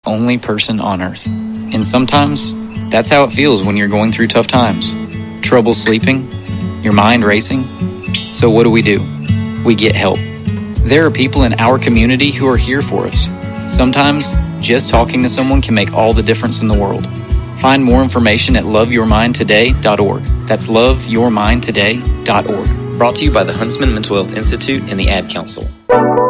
only person on earth. And sometimes, that's how it feels when you're going through tough times. Trouble sleeping, your mind racing. So what do? We get help. There are people in our community who are here for us. Sometimes, just talking to someone can make all the difference in the world. Find more information at loveyourmindtoday.org. That's loveyourmindtoday.org. Brought to you by the Huntsman Mental Health Institute and the Ad Council.